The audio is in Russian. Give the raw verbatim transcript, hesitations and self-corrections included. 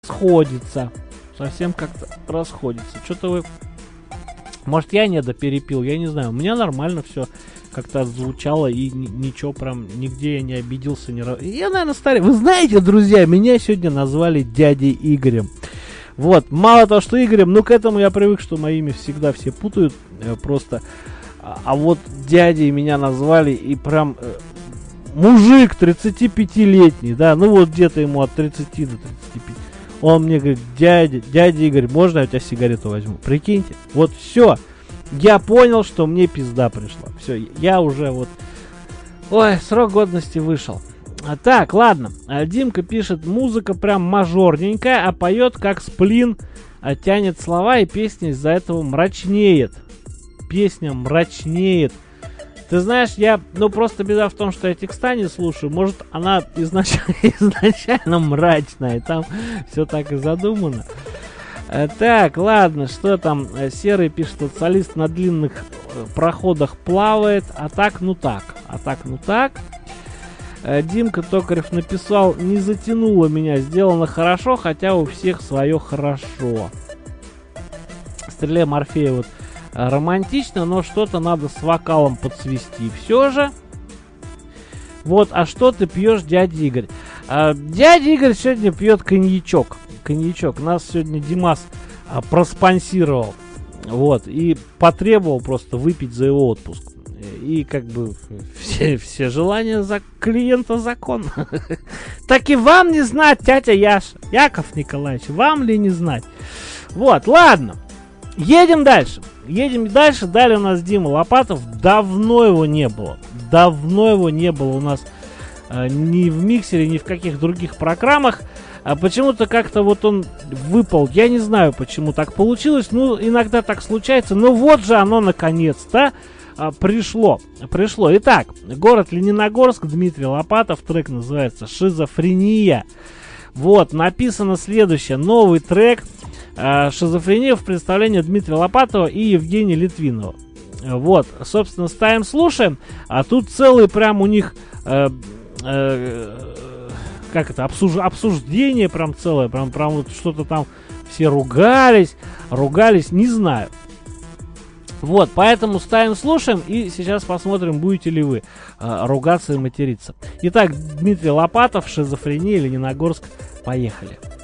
расходится. Совсем как-то расходится. Что-то вы... Может, я недоперепил, я не знаю. У меня нормально все как-то звучало, и ничего прям, нигде я не обиделся. Не... Я, наверное, старый. Вы знаете, друзья, меня сегодня назвали дядей Игорем. Вот, мало того, что Игорем, ну, к этому я привык, что мои имя всегда все путают э, просто. А, а вот дядей меня назвали, и прям... Э, мужик тридцатипятилетний, да, ну вот где-то ему от тридцати до тридцати пяти. Он мне говорит: дядя, дядя Игорь, можно я у тебя сигарету возьму? Прикиньте, вот все. Я понял, что мне пизда пришла. Все, я уже вот... Ой, срок годности вышел. А, так, ладно. А, Димка пишет: музыка прям мажорненькая, а поет как сплин, а тянет слова, и песня из-за этого мрачнеет. Песня мрачнеет. Ты знаешь, я, ну просто беда в том, что я текста не слушаю. Может, она изначально, изначально мрачная, там все так и задумано. А, так, ладно, что там? Серый пишет: что солист на длинных проходах плавает, а так, ну так, а так, ну так. А, Димка Токарев написал: не затянуло меня, сделано хорошо, хотя у всех свое хорошо. Стреляй Морфея вот. Романтично, но что-то надо с вокалом подсвести. Все же. Вот, а что ты пьешь, дядя Игорь? А, дядя Игорь сегодня пьет коньячок. Коньячок. Нас сегодня Димас а, проспонсировал. Вот. И потребовал просто выпить за его отпуск. И как бы все, все желания за клиента закон. Так и вам не знать, тятя Яша. Яков Николаевич, вам ли не знать? Вот, ладно. Едем дальше. Едем дальше. Далее у нас Дима Лопатов. Давно его не было. Давно его не было у нас э, ни в миксере, ни в каких других программах. А почему-то как-то вот он выпал. Я не знаю, почему так получилось. Ну, иногда так случается. Но вот же оно наконец-то э, пришло. Пришло. Итак, город Лениногорск, Дмитрий Лопатов. Трек называется «Шизофрения». Вот, написано следующее. Новый трек. «Шизофрения» в представлении Дмитрия Лопатова и Евгения Литвинова. Вот, собственно, ставим, слушаем. А тут целый прям у них э, э, как это, обсуж, обсуждение прям целое. Прям, прям вот что-то там все ругались, ругались, не знаю. Вот, поэтому ставим, слушаем, и сейчас посмотрим, будете ли вы э, ругаться и материться. Итак, Дмитрий Лопатов, «Шизофрения», Лениногорск. Поехали.